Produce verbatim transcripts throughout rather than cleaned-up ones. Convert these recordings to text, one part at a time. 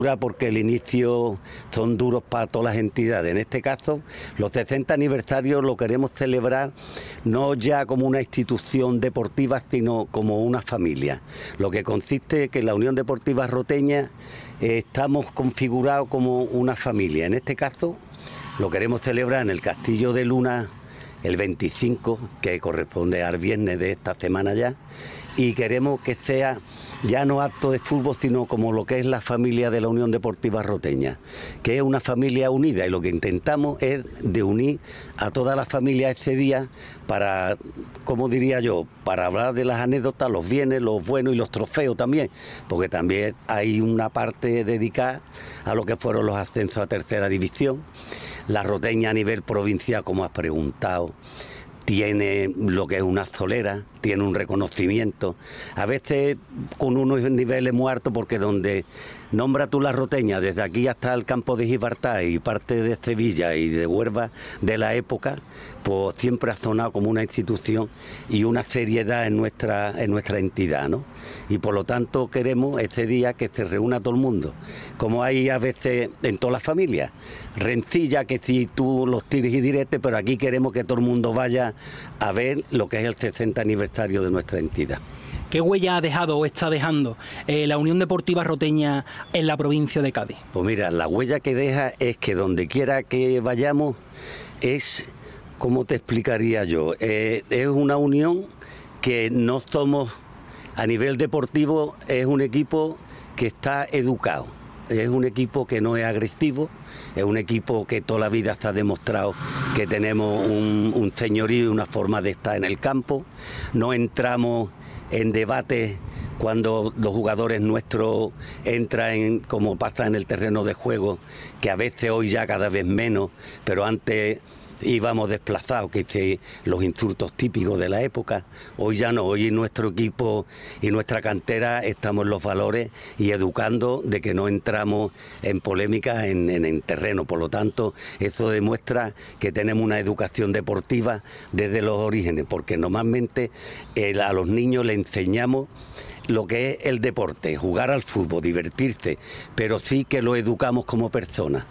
porque el inicio son duros para todas las entidades. En este caso, los sesenta aniversarios lo queremos celebrar no ya como una institución deportiva, sino como una familia. Lo que consiste en que la Unión Deportiva Roteña eh, estamos configurados como una familia. En este caso, lo queremos celebrar en el Castillo de Luna el veinticinco, que corresponde al viernes de esta semana ya, y queremos que sea ya no acto de fútbol, sino como lo que es la familia de la Unión Deportiva Roteña, que es una familia unida, y lo que intentamos es de unir a toda la familia ese día para, como diría yo, para hablar de las anécdotas, los bienes, los buenos y los trofeos también, porque también hay una parte dedicada a lo que fueron los ascensos a tercera división. La Roteña a nivel provincial, como has preguntado, tiene lo que es una solera, tiene un reconocimiento, a veces con unos niveles muy altos, porque donde nombra tú la Roteña, desde aquí hasta el campo de Gibraltar y parte de Sevilla y de Huelva de la época, pues siempre ha sonado como una institución y una seriedad en nuestra, en nuestra entidad, ¿no? Y por lo tanto queremos ese día que se reúna todo el mundo, como hay a veces en todas las familias, rencilla que si tú los tires y diretes, pero aquí queremos que todo el mundo vaya a ver lo que es el sesenta aniversario de nuestra entidad. ¿Qué huella ha dejado o está dejando eh, la Unión Deportiva Roteña en la provincia de Cádiz? Pues mira, la huella que deja es que donde quiera que vayamos es, ¿cómo te explicaría yo? Eh, es una unión que no somos, a nivel deportivo, es un equipo que está educado. Es un equipo que no es agresivo, es un equipo que toda la vida está demostrado que tenemos un, un señorío y una forma de estar en el campo. No entramos en debates cuando los jugadores nuestros entran, en, como pasa en el terreno de juego, que a veces hoy ya cada vez menos, pero antes íbamos desplazados, que hice los insultos típicos de la época. Hoy ya no, hoy nuestro equipo y nuestra cantera estamos en los valores y educando de que no entramos en polémicas en, en, en terreno. Por lo tanto, eso demuestra que tenemos una educación deportiva desde los orígenes, porque normalmente eh, a los niños le enseñamos lo que es el deporte, jugar al fútbol, divertirse, pero sí que lo educamos como personas.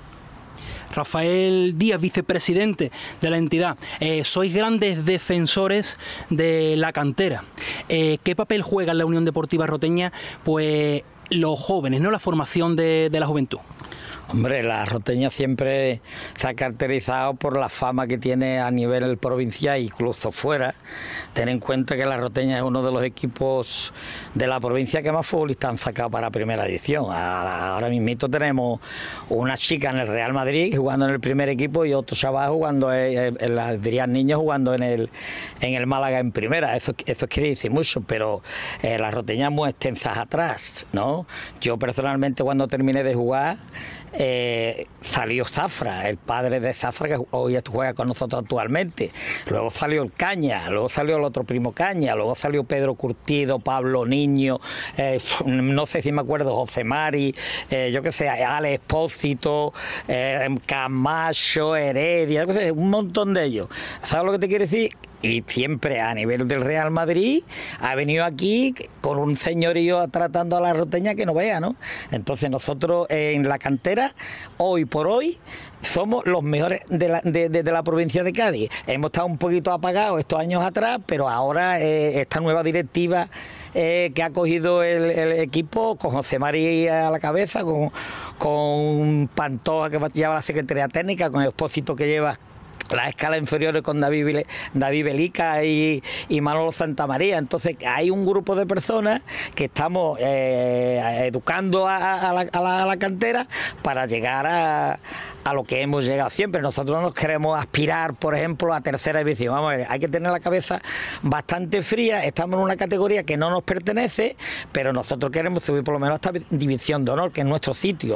Rafael Díaz, vicepresidente de la entidad, eh, sois grandes defensores de la cantera. Eh, ¿Qué papel juega en la Unión Deportiva Roteña pues los jóvenes, no la formación de, de la juventud? Hombre, la Roteña siempre se ha caracterizado por la fama que tiene a nivel provincial e incluso fuera. Ten en cuenta que la Roteña es uno de los equipos de la provincia que más futbolistas han sacado para primera edición. Ahora mismo tenemos una chica en el Real Madrid jugando en el primer equipo y otro chaval jugando, en, en las dirían niños jugando en el en el Málaga en primera. Eso, eso quiere decir mucho, pero eh, la Roteña es muy extensas atrás, ¿no? Yo personalmente cuando terminé de jugar, Eh, salió Zafra, el padre de Zafra, que hoy juega con nosotros actualmente. Luego salió el Caña, luego salió el otro primo Caña, luego salió Pedro Curtido, Pablo Niño, eh, no sé si me acuerdo, José Mari, eh, yo qué sé, Ale Espósito, eh, Camacho, Heredia, yo qué sé, un montón de ellos. ¿Sabes lo que te quiero decir? Y siempre a nivel del Real Madrid ha venido aquí con un señorío tratando a la Roteña que no vea, ¿no? Entonces nosotros eh, en la cantera, hoy por hoy, somos los mejores de la, de, de, de la provincia de Cádiz. Hemos estado un poquito apagados estos años atrás, pero ahora eh, esta nueva directiva eh, que ha cogido el, el equipo, con José María a la cabeza, con, con Pantoja que lleva la Secretaría Técnica, con Expósito que lleva las escalas inferiores con David, David Belica y, y Manolo Santamaría. Entonces hay un grupo de personas que estamos eh, educando a, a, la, a, la, a la cantera para llegar a, a lo que hemos llegado siempre. Nosotros no nos queremos aspirar, por ejemplo, a tercera división. Vamos a ver, hay que tener la cabeza bastante fría. Estamos en una categoría que no nos pertenece, pero nosotros queremos subir por lo menos a esta división de honor, que es nuestro sitio.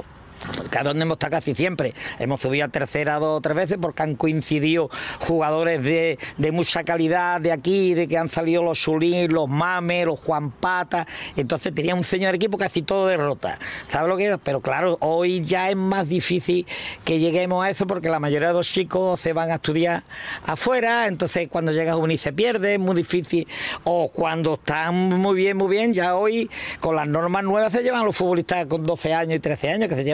cada donde hemos estado casi siempre. Hemos subido a tercera dos o tres veces porque han coincidido jugadores de, de mucha calidad de aquí, de que han salido los Sulín, los Mames, los Juan Pata. Entonces tenía un señor equipo casi todo derrota. ¿Sabes lo que es? Pero claro, hoy ya es más difícil que lleguemos a eso porque la mayoría de los chicos se van a estudiar afuera, entonces cuando llega a juvenil se pierde, es muy difícil. O cuando están muy bien, muy bien, ya hoy con las normas nuevas se llevan los futbolistas con doce años y trece años, que se llevan